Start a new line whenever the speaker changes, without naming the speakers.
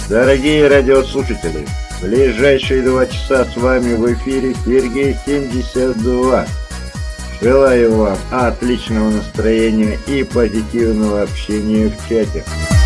Дорогие радиослушатели, в ближайшие 2 часа с вами в эфире Сергей 72. Желаю вам отличного настроения и позитивного общения в чате.